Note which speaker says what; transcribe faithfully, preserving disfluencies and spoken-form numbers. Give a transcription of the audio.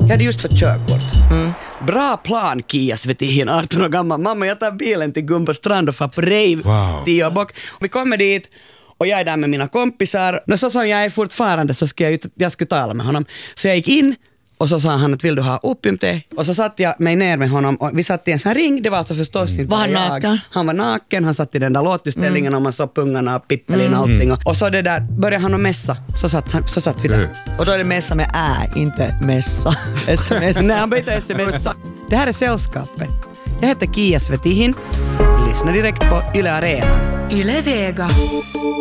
Speaker 1: Jag hade just fått körkort. Mm. Bra plan, Kia Svetihin, arton år gammal. Mamma, jag tar bilen till Gumbo strand och far på rave.
Speaker 2: Wow.
Speaker 1: tio år bak. Vi kommer dit och jag är där med mina kompisar. Och så som jag är fortfarande så ska jag, jag skulle tala med honom. Så jag gick in och så sa han att vill du ha opiumte? Och så satt jag mig ner med honom och vi satt i en sån ring. Det var alltså förstås mm. inte
Speaker 3: var han
Speaker 1: jag.
Speaker 3: naken?
Speaker 1: Han var naken, han satt i den där låtutställningen mm. och man såg pungarna och pittelin och allting. Och, och så det där började han att mässa. Så satt, han, så satt vi där. Mm.
Speaker 3: Och då är det mässa med ä, inte mässa. Sms.
Speaker 1: Nej, han bytte sms. Det här är Sällskapet. Jag heter Kia Svetihin. Lyssna direkt på Yle Arena.
Speaker 4: Yle Vega.